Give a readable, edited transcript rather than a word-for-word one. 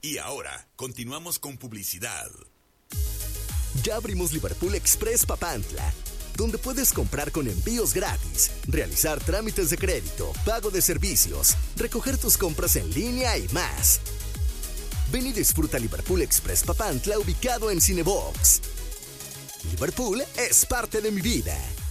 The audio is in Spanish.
Y ahora, continuamos con publicidad. Ya abrimos Liverpool Express Papantla, donde puedes comprar con envíos gratis, realizar trámites de crédito, pago de servicios, recoger tus compras en línea y más. Ven y disfruta Liverpool Express Papantla, ubicado en Cinebox. Liverpool es parte de mi vida.